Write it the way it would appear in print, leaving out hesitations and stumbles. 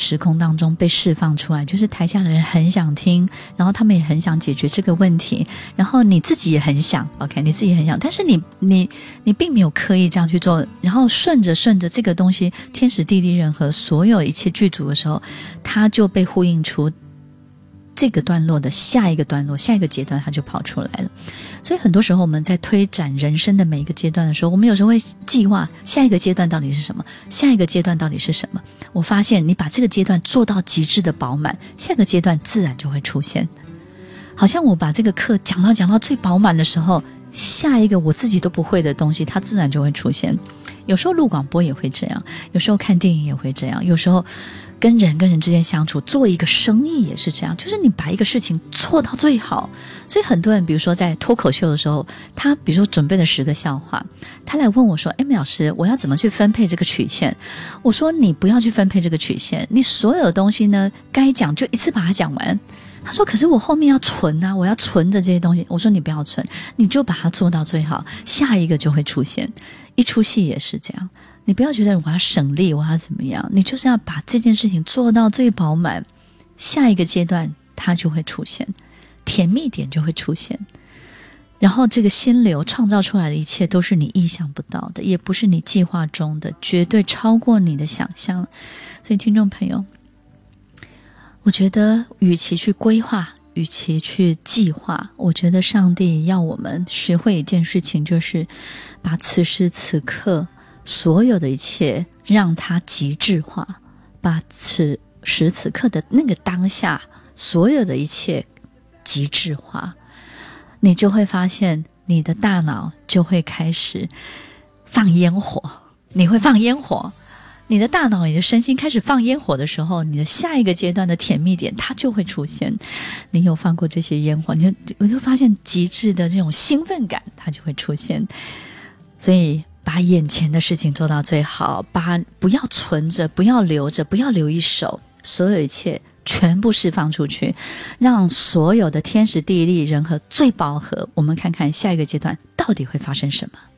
时空当中被释放出来，就是台下的人很想听，然后他们也很想解决这个问题，然后你自己也很想 OK， 你自己也很想，但是你并没有刻意这样去做，然后顺着这个东西天时地利人和所有一切具足的时候，它就被呼应出这个段落的下一个段落，下一个阶段它就跑出来了。所以很多时候我们在推展人生的每一个阶段的时候，我们有时候会计划下一个阶段到底是什么，下一个阶段到底是什么。我发现你把这个阶段做到极致的饱满，下个阶段自然就会出现。好像我把这个课讲到最饱满的时候，下一个我自己都不会的东西它自然就会出现。有时候录广播也会这样，有时候看电影也会这样，有时候跟人之间相处，做一个生意也是这样，就是你把一个事情做到最好。所以很多人比如说在脱口秀的时候，他比如说准备了10个笑话，他来问我说，Amy 老师，我要怎么去分配这个曲线？我说你不要去分配这个曲线，你所有的东西呢该讲就一次把它讲完。他说可是我后面要存啊，我要存着这些东西。我说你不要存，你就把它做到最好，下一个就会出现。一出戏也是这样，你不要觉得我要省力，我要怎么样，你就是要把这件事情做到最饱满，下一个阶段它就会出现，甜蜜点就会出现，然后这个心流创造出来的一切都是你意想不到的，也不是你计划中的，绝对超过你的想象。所以听众朋友，我觉得与其去规划，与其去计划，我觉得上帝要我们学会一件事情，就是把此时此刻所有的一切让它极致化，把此时此刻的那个当下所有的一切极致化，你就会发现你的大脑就会开始放烟火，你会放烟火，你的大脑你的身心开始放烟火的时候，你的下一个阶段的甜蜜点它就会出现。你有放过这些烟火，我就发现极致的这种兴奋感它就会出现。所以把眼前的事情做到最好，不要存着，不要留着，不要留一手，所有一切全部释放出去，让所有的天时地利人和最饱和。我们看看下一个阶段到底会发生什么。